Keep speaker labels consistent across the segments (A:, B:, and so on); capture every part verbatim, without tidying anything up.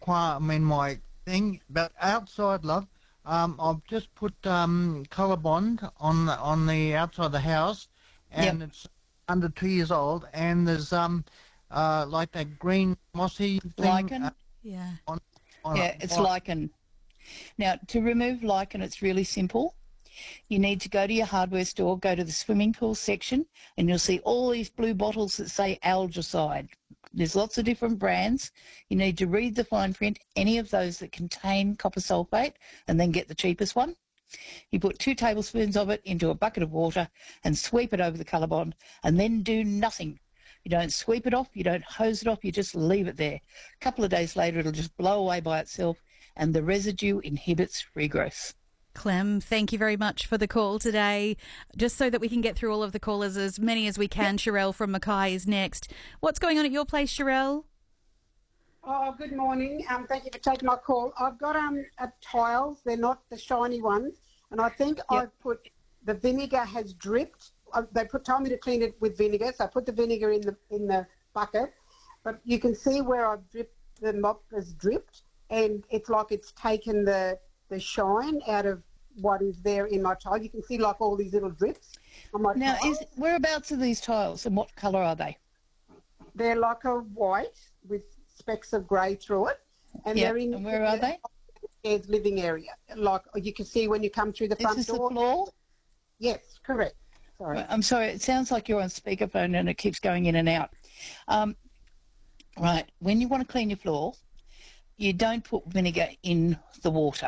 A: quiet, I mean, my thing, but outside, love, um, I've just put um, colour bond on the, on the outside of the house, and
B: Yep.
A: it's under two years old, and there's um, uh, like that green mossy thing
B: Lichen?
A: uh,
C: Yeah.
A: on on
B: Yeah,
A: it.
B: it's
A: Why-
B: lichen. Now, to remove lichen, it's really simple. You need to go to your hardware store, go to the swimming pool section, and you'll see all these blue bottles that say Algicide. There's lots of different brands. You need to read the fine print, any of those that contain copper sulfate, and then get the cheapest one. You put two tablespoons of it into a bucket of water and sweep it over the colour bond, and then do nothing. You don't sweep it off, you don't hose it off, you just leave it there. A couple of days later, it'll just blow away by itself, and the residue inhibits regrowth.
C: Clem, thank you very much for the call today. Just so that we can get through all of the callers, as many as we can, Sherelle from Mackay is next. What's going on at your place, Sherelle?
D: Oh, good morning. Um, thank you for taking my call. I've got um uh, tiles. They're not the shiny ones, and I think
B: Yep.
D: I've put the vinegar has dripped. Uh, they put told me to clean it with vinegar, so I put the vinegar in the in the bucket. But you can see where I've dripped. The mop has dripped, and it's like it's taken the the shine out of what is there in my tile. You can see like all these little drips on my
B: Now,
D: tile.
B: is whereabouts are these tiles, and what colour are they?
D: They're like a white with specks of grey through it, and
B: Yep.
D: they're in.
B: And where are they?
D: Upstairs living area, like you can see when you come through the
B: Is
D: front
B: this the
D: door.
B: floor?
D: Yes, correct. Sorry.
B: I'm sorry, it sounds like you're on speakerphone and it keeps going in and out. Um, right, when you want to clean your floor, you don't put vinegar in the water.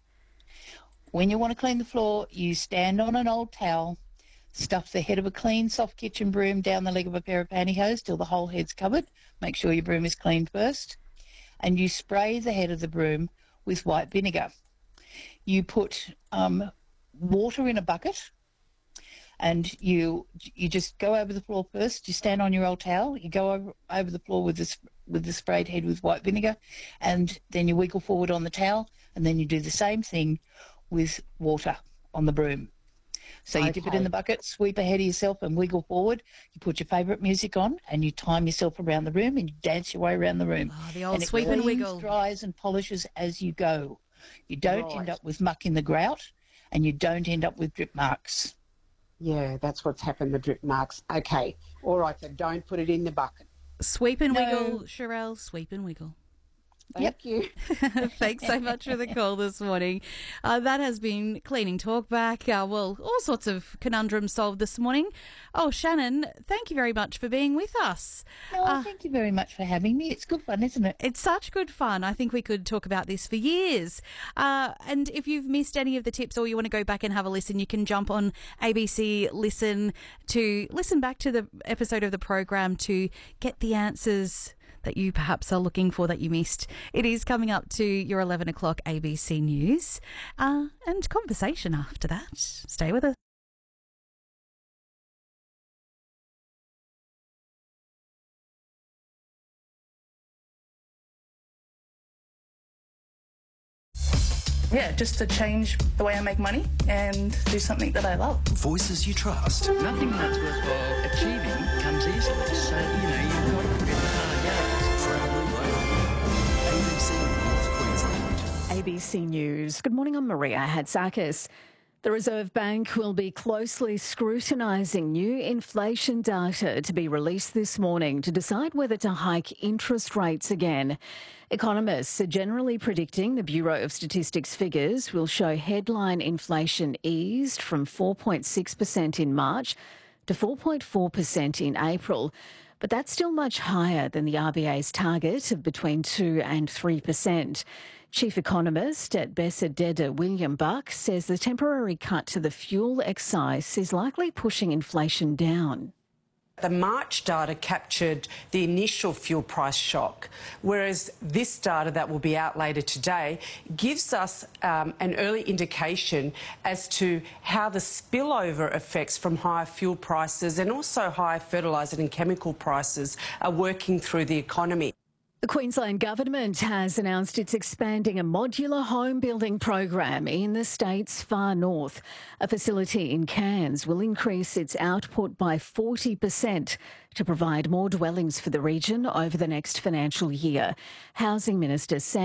B: When you want to clean the floor, you stand on an old towel, stuff the head of a clean, soft kitchen broom down the leg of a pair of pantyhose till the whole head's covered. Make sure your broom is clean first. And you spray the head of the broom with white vinegar. You put um, water in a bucket, and you you just go over the floor first. You stand on your old towel. You go over, over the floor with this with the sprayed head with white vinegar, and then you wiggle forward on the towel, and then you do the same thing with water on the broom. So you dip it in
D: Okay.
B: the bucket, sweep ahead of yourself, and wiggle forward. You put your favourite music on, and you time yourself around the room, and you dance your way around the room.
C: Oh, the old
B: and it
C: sweep and
B: cleans,
C: wiggle.
B: dries, and polishes as you go. You don't end
D: Right.
B: up with muck in the grout, and you don't end up with drip marks.
D: Yeah, that's what's happened, the drip marks. Okay. All right, so don't put it in the bucket.
C: Sweep and
B: No.
C: wiggle, Sherelle, sweep and wiggle.
D: Thank you.
C: Thanks so much for the call this morning. Uh, that has been Cleaning Talk back. Uh, well, all sorts of conundrums solved this morning. Oh, Shannon, thank you very much for being with us.
B: Oh,
C: Uh,
B: thank you very much for having me. It's good fun, isn't it?
C: It's such good fun. I think we could talk about this for years. Uh, and if you've missed any of the tips or you want to go back and have a listen, you can jump on A B C Listen to listen back to the episode of the program to get the answers that you perhaps are looking for that you missed. It is coming up to your eleven o'clock A B C News uh, and conversation after that. Stay with us.
E: Yeah, just to change the way I make money and do something that I love.
F: Voices you trust.
G: Nothing that's worthwhile achieving comes easily. So, you know, you've got to put in the hard yards.
F: Proudly local. A B C North Queensland.
H: A B C News. Good morning, I'm Maria Hatzakis. The Reserve Bank will be closely scrutinising new inflation data to be released this morning to decide whether to hike interest rates again. Economists are generally predicting the Bureau of Statistics figures will show headline inflation eased from four point six percent in March to four point four percent in April. But that's still much higher than the R B A's target of between two and three percent. Chief economist at Bessededeh, William Buck, says the temporary cut to the fuel excise is likely pushing inflation down.
I: The March data captured the initial fuel price shock, whereas this data that will be out later today gives us um, an early indication as to how the spillover effects from higher fuel prices and also higher fertiliser and chemical prices are working through the economy.
H: The Queensland Government has announced it's expanding a modular home building program in the state's far north. A facility in Cairns will increase its output by forty percent to provide more dwellings for the region over the next financial year. Housing Minister Sam